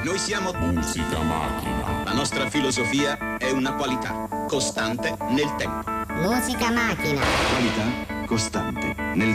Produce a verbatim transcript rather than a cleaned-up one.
Noi siamo Musica Macchina. La nostra filosofia è una qualità costante nel tempo. Musica Macchina. Qualità costante nel